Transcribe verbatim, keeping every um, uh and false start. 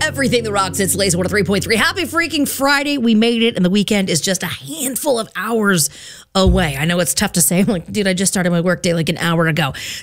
everything that rocks. It's Lazy one oh three point three. Happy freaking Friday. We made it, and the weekend is just a handful of hours away. I know it's tough to say. I'm like, dude, I just started my workday like an hour ago.